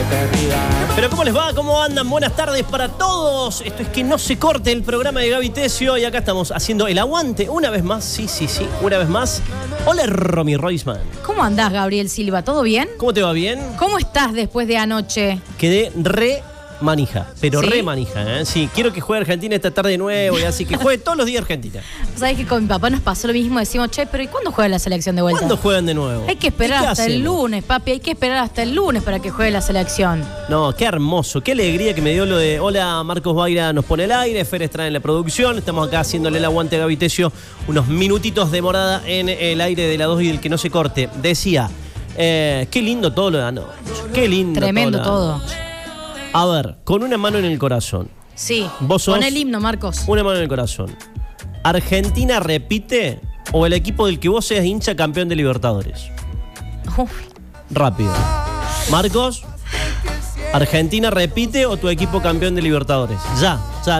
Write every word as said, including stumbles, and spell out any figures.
Pero ¿cómo les va? ¿Cómo andan? Buenas tardes para todos. Esto es Que No Se Corte, el programa de Gaby Tesio. Y acá estamos haciendo el aguante una vez más. Sí, sí, sí, una vez más. Hola, Romy Roisman. ¿Cómo andás, Gabriel Silva? ¿Todo bien? ¿Cómo te va? ¿Bien? ¿Cómo estás después de anoche? Quedé re manija, pero ¿Sí? re manija, ¿eh? Sí, quiero que juegue Argentina esta tarde de nuevo y así que juegue todos los días Argentina. ¿Sabés que con mi papá nos pasó lo mismo? Decimos, che, pero ¿y cuándo juega la selección de vuelta? ¿Cuándo juegan de nuevo? Hay que esperar ¿Y qué hasta el hacemos? lunes, papi. Hay que esperar hasta el lunes para que juegue la selección. No, qué hermoso, qué alegría que me dio lo de hola, Marcos Baira nos pone el aire, Fer Estrada en la producción, estamos acá haciéndole el aguante a Gaby Tesio, unos minutitos de morada en el aire de la dos y del Que No Se Corte. Decía, eh, qué lindo todo lo de anoche, qué lindo Tremendo todo. lo de todo. anoche. A ver, con una mano en el corazón. Sí. Vos sos Pon el himno, Marcos. Una mano en el corazón. ¿Argentina repite o el equipo del que vos seas hincha campeón de Libertadores? Uf. Rápido. Marcos, ¿Argentina repite o tu equipo campeón de Libertadores? Ya, ya.